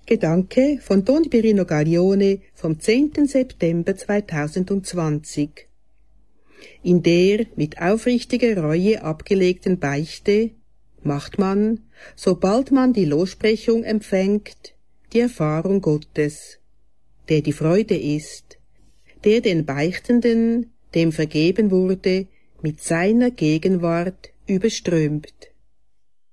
Gedanke von Don Pirino Gaglione vom 10. September 2020. In der mit aufrichtiger Reue abgelegten Beichte macht man, sobald man die Lossprechung empfängt, die Erfahrung Gottes, der die Freude ist, der den Beichtenden, dem vergeben wurde, mit seiner Gegenwart überströmt.